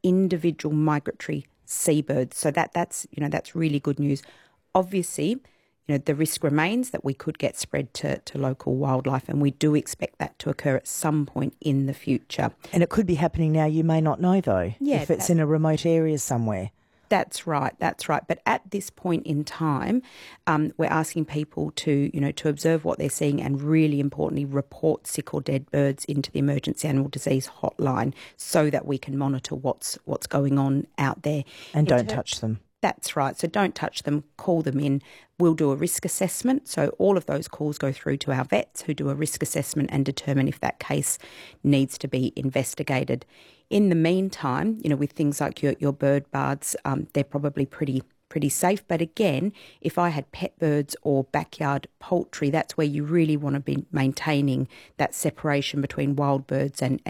individual migratory seabirds. So that's really good news. Obviously, the risk remains that we could get spread to local wildlife, and we do expect that to occur at some point in the future. And it could be happening now. You may not know, though, if it's in a remote area somewhere. That's right. But at this point in time, we're asking people to observe what they're seeing and, really importantly, report sick or dead birds into the Emergency Animal Disease Hotline so that we can monitor what's going on out there. And don't touch them. That's right. So don't touch them, call them in. We'll do a risk assessment. So all of those calls go through to our vets who do a risk assessment and determine if that case needs to be investigated. In the meantime, with things like your bird baths, they're probably pretty safe. But again, if I had pet birds or backyard poultry, that's where you really want to be maintaining that separation between wild birds and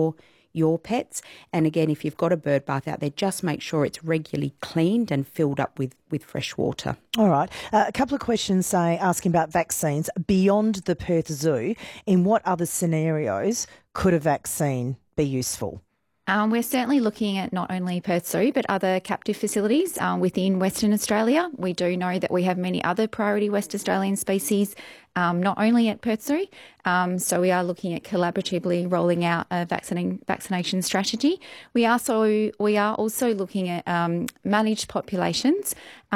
your pets. And again, if you've got a bird bath out there, just make sure it's regularly cleaned and filled up with fresh water. All right. A couple of questions asking about vaccines. Beyond the Perth Zoo, in what other scenarios could a vaccine be useful? We're certainly looking at not only Perth Zoo but other captive facilities within Western Australia. We do know that we have many other priority West Australian species, not only at Perth Zoo. So we are looking at collaboratively rolling out a vaccination strategy. We are also looking at managed populations,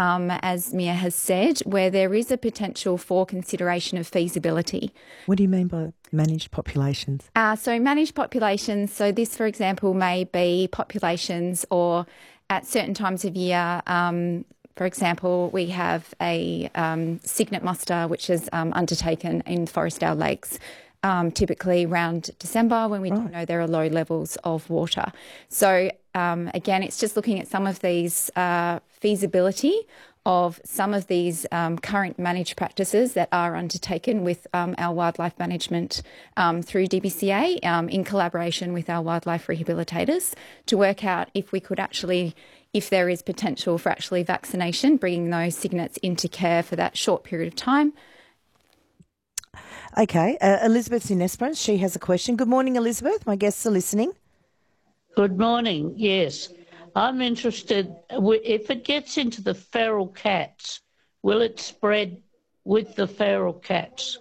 as Mia has said, where there is a potential for consideration of feasibility. What do you mean by managed populations? So managed populations, so this, for example, may be populations or at certain times of year. For example, we have a cygnet muster which is undertaken in Forestdale Lakes, typically around December when we know there are low levels of water. So again, it's just looking at some of these feasibility of some of these current managed practices that are undertaken with our wildlife management through DBCA in collaboration with our wildlife rehabilitators to work out if we could if there is potential for vaccination, bringing those cygnets into care for that short period of time. Okay. Elizabeth's in Esperance. She has a question. Good morning, Elizabeth. My guests are listening. Good morning. Yes. I'm interested, if it gets into the feral cats, will it spread with the feral cats?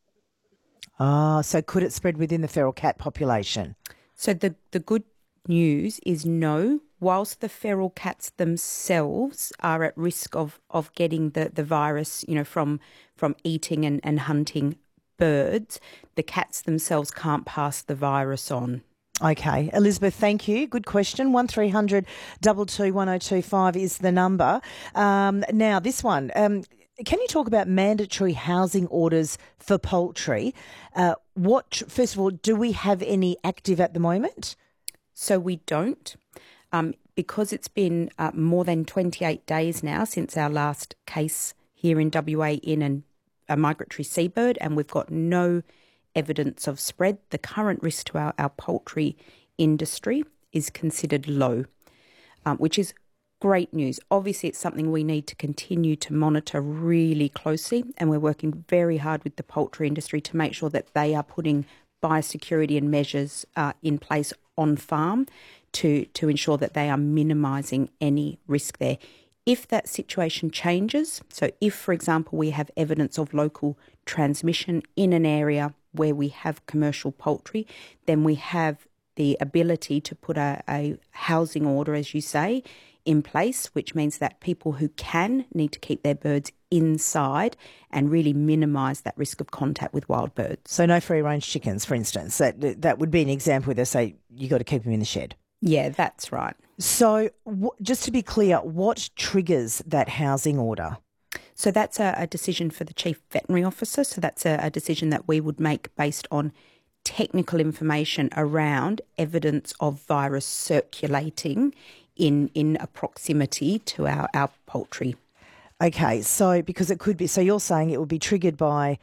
So could it spread within the feral cat population? So the good news is no. Whilst the feral cats themselves are at risk of getting the virus, from eating and hunting birds, the cats themselves can't pass the virus on. Okay. Elizabeth, thank you. Good question. 1300 22 1025 is the number. Now, this one. Can you talk about mandatory housing orders for poultry? First of all, do we have any active at the moment? So we don't. Because it's been more than 28 days now since our last case here in WA in a migratory seabird, and we've got no evidence of spread, the current risk to our poultry industry is considered low, which is great news. Obviously, it's something we need to continue to monitor really closely, and we're working very hard with the poultry industry to make sure that they are putting biosecurity and measures in place on farm to ensure that they are minimising any risk there. If that situation changes, so if, for example, we have evidence of local transmission in an area where we have commercial poultry, then we have the ability to put a housing order, as you say, in place, which means that people who can need to keep their birds inside and really minimise that risk of contact with wild birds. So no free-range chickens, for instance. That would be an example where they say you got to keep them in the shed. Yeah, that's right. So just to be clear, what triggers that housing order? So that's a decision for the Chief Veterinary Officer. So that's a decision that we would make based on technical information around evidence of virus circulating in a proximity to our poultry. Okay, so because it could be, so you're saying it would be triggered by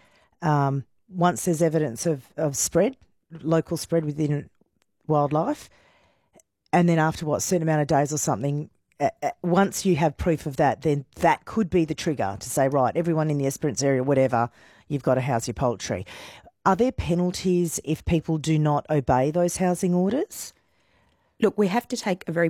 once there's evidence of spread, local spread within wildlife, and then after a certain amount of days or something, once you have proof of that, then that could be the trigger to say, right, everyone in the Esperance area, whatever, you've got to house your poultry. Are there penalties if people do not obey those housing orders? Look, we have to take a very